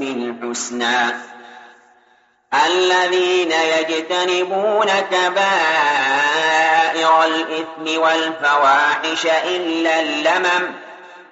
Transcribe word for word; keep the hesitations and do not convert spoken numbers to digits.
بالحسنى الذين يجتنبون كبائر الإثم والفواحش إلا اللمم